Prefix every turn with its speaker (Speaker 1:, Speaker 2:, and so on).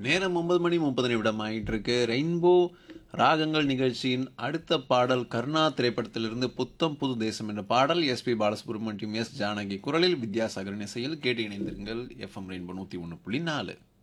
Speaker 1: நேரம் 9:30 ஆயிட்டு இருக்கு. ரெயின்போ ராகங்கள் நிகழ்ச்சியின் அடுத்த பாடல் கர்ணா திரைப்படத்திலிருந்து புத்தம் புது தேசம் என்ற பாடல் எஸ்பி பாலசுப்ரமணியம் எஸ் ஜானகி குரலில் வித்யாசாகரின் இசையில் கேட்டு இணைந்திருங்கள். FM rainbow 101.4.